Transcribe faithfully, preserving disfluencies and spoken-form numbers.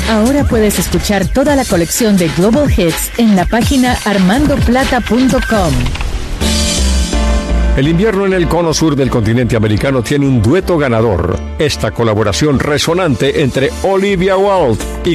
Ahora puedes escuchar toda la colección de Global Hits en la página armando plata punto com. El invierno en el cono sur del continente americano tiene un dueto ganador. Esta colaboración resonante entre Olivia Wilde y